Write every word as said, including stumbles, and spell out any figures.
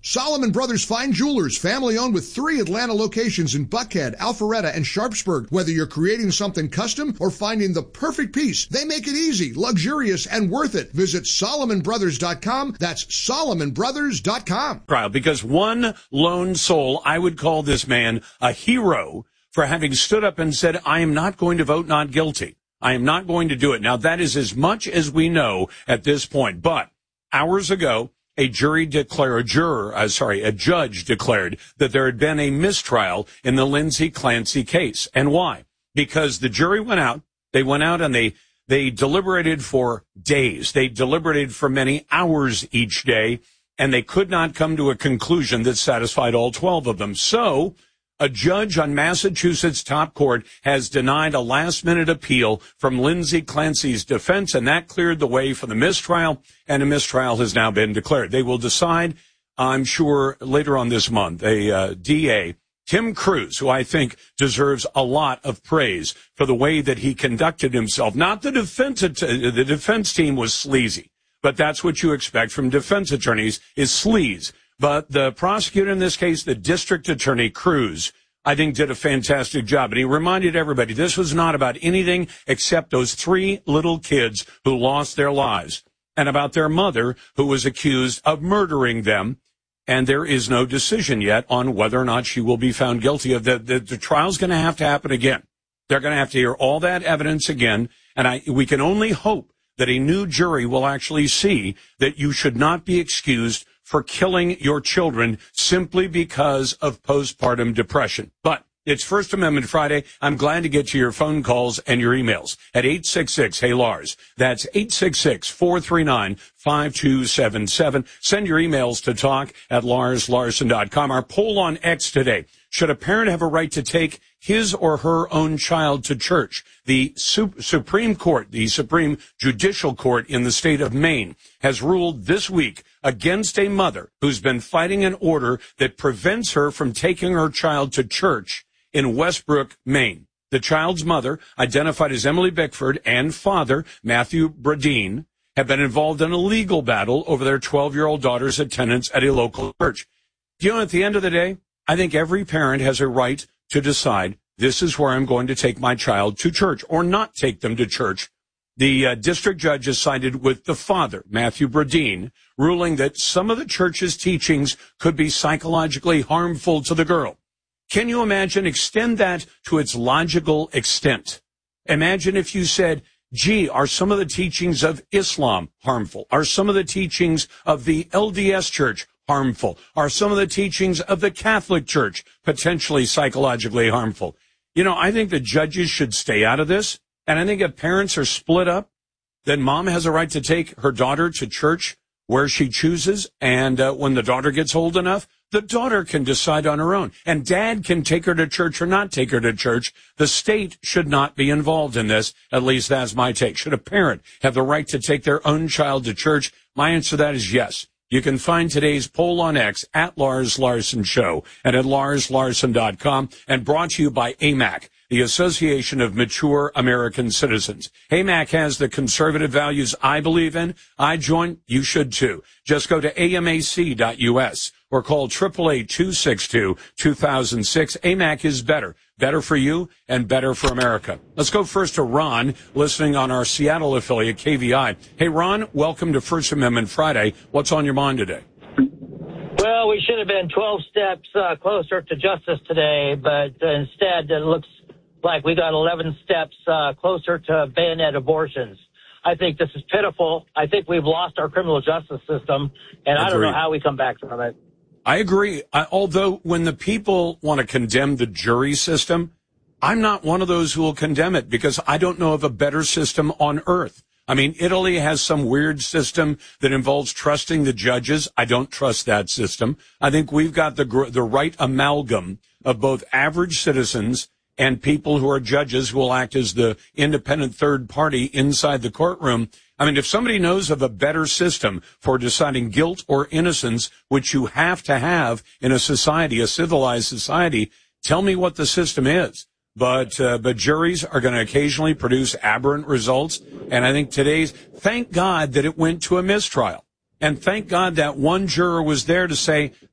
Solomon Brothers Fine Jewelers, family-owned with three Atlanta locations in Buckhead, Alpharetta, and Sharpsburg. Whether you're creating something custom or finding the perfect piece, they make it easy, luxurious, and worth it. Visit Solomon Brothers dot com. That's Solomon Brothers dot com. Trial, because one lone soul, I would call this man a hero for having stood up and said, I am not going to vote not guilty. I am not going to do it. Now, that is as much as we know at this point. But hours ago, a jury declared, a juror, uh, sorry, a judge declared that there had been a mistrial in the Lindsay Clancy case. And why? Because the jury went out, they went out and they, they deliberated for days. They deliberated for many hours each day, and they could not come to a conclusion that satisfied all twelve of them. So a judge on Massachusetts top court has denied a last-minute appeal from Lindsay Clancy's defense, and that cleared the way for the mistrial, and a mistrial has now been declared. They will decide, I'm sure, later on this month. A uh, D A, Tim Cruz, who I think deserves a lot of praise for the way that he conducted himself. Not the defense, the defense team was sleazy, but that's what you expect from defense attorneys, is sleaze. But the prosecutor in this case, the district attorney, Cruz, I think did a fantastic job. And he reminded everybody this was not about anything except those three little kids who lost their lives, and about their mother who was accused of murdering them. And there is no decision yet on whether or not she will be found guilty of that. The, the trial's going to have to happen again. They're going to have to hear all that evidence again. And I, we can only hope that a new jury will actually see that you should not be excused for killing your children simply because of postpartum depression. But it's First Amendment Friday. I'm glad to get to your phone calls and your emails at eight six six, hey Lars. That's eight six six, four three nine, five two seven seven. Send your emails to talk at lars larson dot com. Our poll on X today. Should a parent have a right to take his or her own child to church? The Sup- Supreme Court, the Supreme Judicial Court in the state of Maine, has ruled this week against a mother who's been fighting an order that prevents her from taking her child to church in Westbrook, Maine. The child's mother, identified as Emily Bickford, and father, Matthew Bradeen, have been involved in a legal battle over their twelve-year-old daughter's attendance at a local church. You know, at the end of the day, I think every parent has a right to decide, this is where I'm going to take my child to church, or not take them to church. The uh, district judge has sided with the father, Matthew Bradeen, ruling that some of the church's teachings could be psychologically harmful to the girl. Can you imagine? Extend that to its logical extent. Imagine if you said, gee, are some of the teachings of Islam harmful? Are some of the teachings of the L D S Church harmful? Are some of the teachings of the Catholic Church potentially psychologically harmful? You know, I think the judges should stay out of this. And I think if parents are split up, then mom has a right to take her daughter to church where she chooses. And uh, when the daughter gets old enough, the daughter can decide on her own. And dad can take her to church or not take her to church. The state should not be involved in this. At least that's my take. Should a parent have the right to take their own child to church? My answer to that is yes. You can find today's poll on X at Lars Larson Show and at lars larson dot com, and brought to you by A M A C, the Association of Mature American Citizens. A M A C has the conservative values I believe in. I join. You should too. Just go to A M A C dot U S or call eight eight eight, two six two, two thousand six. A M A C is better. Better for you and better for America. Let's go first to Ron, listening on our Seattle affiliate, K V I. Hey, Ron, welcome to First Amendment Friday. What's on your mind today? Well, we should have been twelve steps uh, closer to justice today, but uh, instead it looks like we got eleven steps uh, closer to bayonet abortions. I think this is pitiful. I think we've lost our criminal justice system, and Agreed. I don't know how we come back from it. I agree. I, although when the people want to condemn the jury system, I'm not one of those who will condemn it because I don't know of a better system on earth. I mean, Italy has some weird system that involves trusting the judges. I don't trust that system. I think we've got the the right amalgam of both average citizens and people who are judges who will act as the independent third party inside the courtroom. I mean, if somebody knows of a better system for deciding guilt or innocence, which you have to have in a society, a civilized society, tell me what the system is. But uh, but juries are going to occasionally produce aberrant results. And I think today's, thank God that it went to a mistrial. And thank God that one juror was there to say,